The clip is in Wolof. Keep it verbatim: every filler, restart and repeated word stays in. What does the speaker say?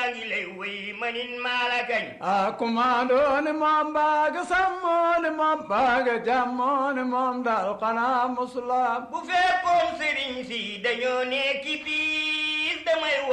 ngi lay wéy manin maa la kañ ah commando ni moom baaga sàmmoo ni moom baaga jàmmoo ni moom daal xanaa musulaam bu fekkoon sëriñ si dañoo nekk biir damay